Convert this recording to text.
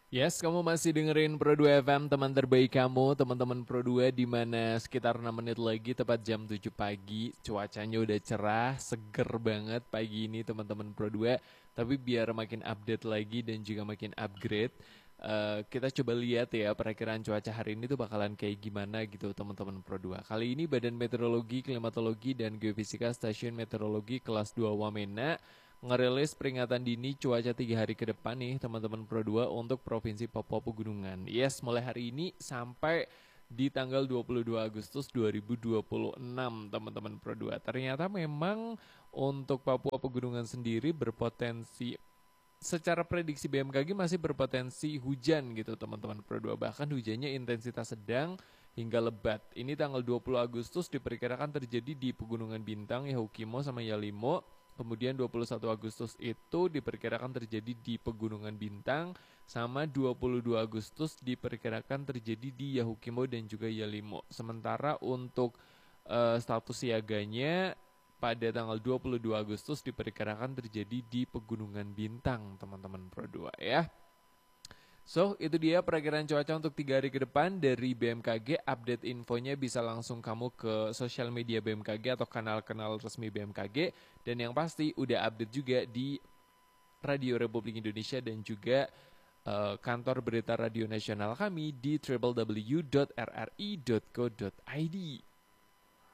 Yes, kamu masih dengerin Pro 2 FM, teman terbaik kamu, teman-teman Pro 2, di mana sekitar 6 menit lagi tepat jam 7 pagi. Cuacanya udah cerah, seger banget pagi ini teman-teman Pro 2. Tapi biar makin update lagi dan juga makin upgrade, kita coba lihat ya perakiraan cuaca hari ini tuh bakalan kayak gimana gitu teman-teman Pro 2. Kali ini Badan Meteorologi, Klimatologi, dan Geofisika Stasiun Meteorologi kelas 2 Wamena ngerilis peringatan dini cuaca 3 hari ke depan nih teman-teman Pro 2 untuk Provinsi Papua Pegunungan. Yes, mulai hari ini sampai di tanggal 22 Agustus 2026 teman-teman Pro 2. Ternyata memang untuk Papua Pegunungan sendiri berpotensi, secara prediksi BMKG masih berpotensi hujan gitu teman-teman Pro 2. Bahkan hujannya intensitas sedang hingga lebat. Ini tanggal 20 Agustus diperkirakan terjadi di Pegunungan Bintang, Yahukimo, sama Yalimo. Kemudian 21 Agustus itu diperkirakan terjadi di Pegunungan Bintang, sama 22 Agustus diperkirakan terjadi di Yahukimo dan juga Yalimo. Sementara untuk status siaganya pada tanggal 22 Agustus diperkirakan terjadi di Pegunungan Bintang, teman-teman Pro 2 ya. So, itu dia perakiraan cuaca untuk 3 hari ke depan dari BMKG. Update infonya bisa langsung kamu ke sosial media BMKG atau kanal-kanal resmi BMKG. Dan yang pasti udah update juga di Radio Republik Indonesia dan juga kantor berita radio nasional kami di www.rri.co.id.